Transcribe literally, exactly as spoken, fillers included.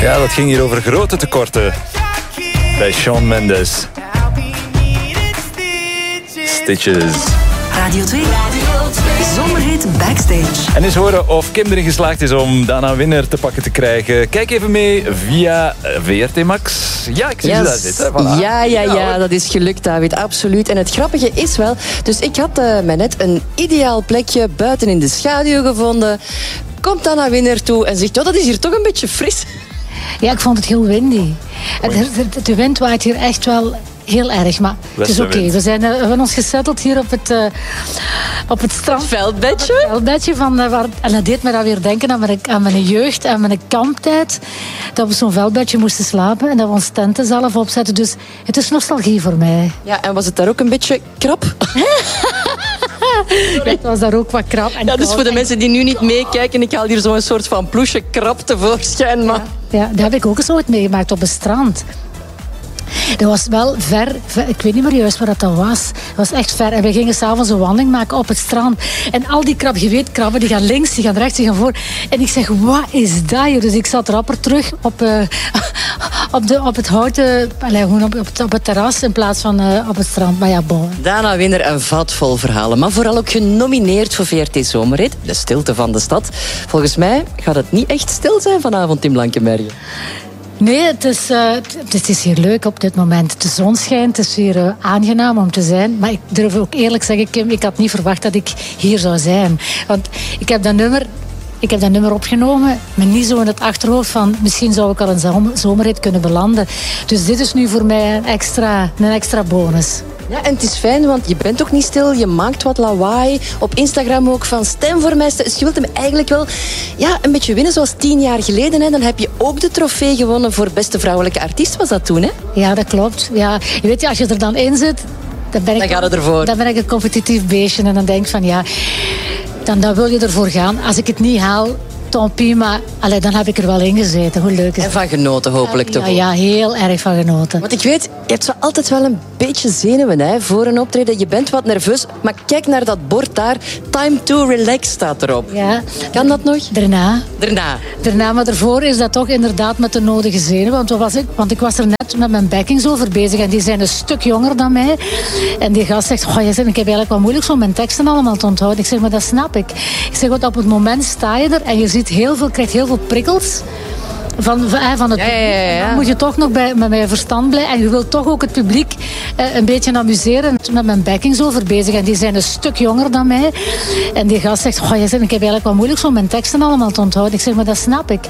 Ja, dat ging hier over grote tekorten bij Shawn Mendes. Stitches. Radio twee. Zomerhit Backstage. En eens horen of Kim erin geslaagd is om Dana Winner te pakken te krijgen. Kijk even mee via V R T Max. Ja, ik zie yes. ze daar zitten. Voilà. Ja, ja, ja, ja, dat is gelukt, David. Absoluut. En het grappige is wel... Dus ik had uh, mij net een ideaal plekje buiten in de schaduw gevonden. Komt Dana Winner toe en zegt... Oh, dat is hier toch een beetje fris. Ja, ik vond het heel windy. De, de, de wind waait hier echt wel... Heel erg, maar het is oké. Okay. We, zijn, we hebben ons gesetteld hier op het, uh, op het strand. Veldbedje. Het veldbedje van, uh, waar, en dat deed me dan weer denken aan mijn, aan mijn jeugd en mijn kamptijd. Dat we zo'n veldbedje moesten slapen en dat we ons tenten zelf opzetten. Dus het is nostalgie voor mij. Ja, en was het daar ook een beetje krap? Ja, het was daar ook wat krap. En ja, dus voor de mensen die nu niet meekijken, ik haal hier zo'n soort van ploesje krap tevoorschijn. Maar... Ja, ja, dat heb ik ook eens ooit meegemaakt op het strand. Dat was wel ver, ver, ik weet niet meer juist waar dat, dat was. Dat was echt ver. En we gingen s'avonds een wandeling maken op het strand. En al die krab, je weet, krabben, die gaan links, die gaan rechts, die gaan voor. En ik zeg, wat is dat hier? Dus ik zat rapper terug op, uh, op, de, op het houten, allez, gewoon op, op, het, op het terras in plaats van uh, op het strand. Maar ja, bon. Dana Winner, een vat vol verhalen. Maar vooral ook genomineerd voor V R T Zomerhit. De stilte van de stad. Volgens mij gaat het niet echt stil zijn vanavond in Blankenberge. Nee, het is, uh, het is hier leuk op dit moment. De zon schijnt, het is hier uh, aangenaam om te zijn. Maar ik durf ook eerlijk zeggen, Kim, ik had niet verwacht dat ik hier zou zijn. Want ik heb dat nummer, ik heb dat nummer opgenomen, maar niet zo in het achterhoofd van misschien zou ik al een zomerhit kunnen belanden. Dus dit is nu voor mij een extra, een extra bonus. Ja, en het is fijn, want je bent toch niet stil. Je maakt wat lawaai. Op Instagram ook van stem voor mij. Dus je wilt hem eigenlijk wel ja, een beetje winnen zoals tien jaar geleden. Hè. Dan heb je ook de trofee gewonnen voor beste vrouwelijke artiest. Was dat toen, hè? Ja, dat klopt. Ja, je weet, als je er dan in zit... Dan, ben ik, dan gaat het ervoor. Dan ben ik een competitief beestje. En dan denk ik van ja... Dan, dan wil je ervoor gaan. Als ik het niet haal... Tant pis, maar allee, dan heb ik er wel in gezeten. Hoe leuk is en van genoten hopelijk ja, toch ja, ja, heel erg van genoten. Want ik weet, je hebt zo altijd wel een beetje zenuwen hè, voor een optreden. Je bent wat nerveus, maar kijk naar dat bord daar. Time to relax staat erop. Ja. Kan dat nog? Daarna. Daarna. Daarna, maar daarvoor is dat toch inderdaad met de nodige zenuwen. Want, was ik, want ik was er net met mijn backings over bezig en die zijn een stuk jonger dan mij. En die gast zegt, oh, je zegt, ik heb eigenlijk wel moeilijk zo mijn teksten allemaal te onthouden. Ik zeg, maar dat snap ik. Ik zeg, want op het moment sta je er en je ziet heel veel, krijgt heel veel prikkels van, van het ja, ja, ja, ja. Dan moet je toch nog bij, met mijn verstand blijven en je wilt toch ook het publiek eh, een beetje amuseren. Met mijn backings over bezig en die zijn een stuk jonger dan mij. En die gast zegt, oh, je zegt, ik heb eigenlijk wel moeilijk zo mijn teksten allemaal te onthouden. Ik zeg, maar dat snap ik.